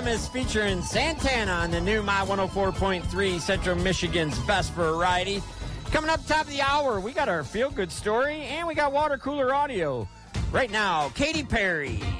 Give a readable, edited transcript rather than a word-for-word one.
Thomas featuring Santana on the new My 104.3 Central Michigan's Best Variety. Coming up top of the hour, we got our feel-good story, and we got water cooler audio. Right now, Katy Perry.